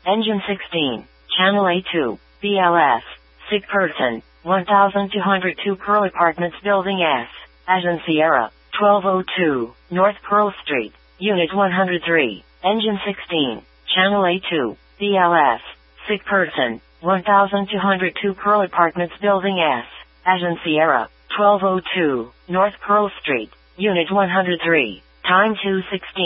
Engine 16. Channel A2. BLS. Sick person. 1202 Pearl Apartments Building S. Agent Sierra. 1202. North Pearl Street. Unit 103. Engine 16. Channel A2. BLS. Sick person. 1202 Pearl Apartments Building S. Agent Sierra. 1202. North Pearl Street. Unit 103. Time 2:16.